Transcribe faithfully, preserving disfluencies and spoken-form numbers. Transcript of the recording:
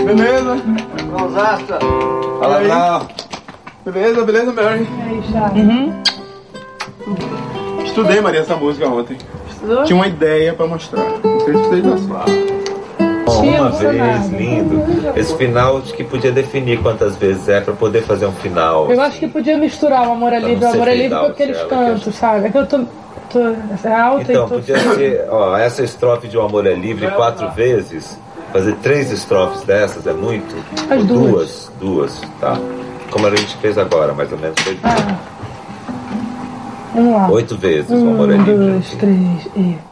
Beleza? Mãozasta. Fala, Brau. Beleza, beleza, Mary? E aí, Charles? Uhum. Estudei, Maria, essa música ontem. Estudou? Tinha uma ideia pra mostrar. Não sei se vocês já sabem. Uma vez, lindo. Esse final acho que podia definir quantas vezes é pra poder fazer um final. Eu acho que podia misturar o Amor é Livre e o Amor é Livre com aqueles cantos, sabe? É que eu tô, tô é alta então, e tô... podia ser, ó, essa estrofe de O Amor é Livre quatro vezes. Fazer três estrofes dessas é muito? As Ou duas. duas. Duas, tá. Como a gente fez agora, mais ou menos. Foi Ah. Vamos lá. oito vezes O Um, Amor é Livre. dois, três e...